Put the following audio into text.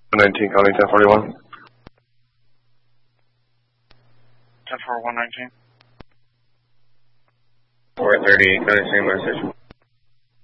19 calling 1041. 104119. 438, got the same message.